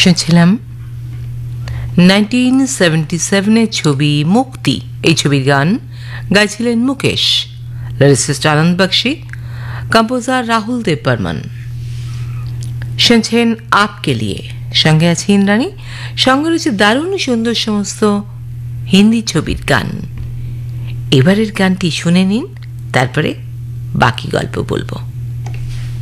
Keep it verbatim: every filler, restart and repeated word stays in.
শুনছিলাম nineteen seventy সেভেনের ছবি মুক্তি। এই ছবির গান গাইছিলেন মুকেশ, লিরিসিস্ট আনন্দ বক্সি, কম্পোজার রাহুল দেব বর্মন। শুনছেন আপকে লিয়ে, সঙ্গে আছে ইন্দ্রাণী, সঙ্গে রয়েছে দারুণ সুন্দর সমস্ত হিন্দি ছবির গান। এবারের গানটি শুনে নিন, তারপরে বাকি গল্প বলবো।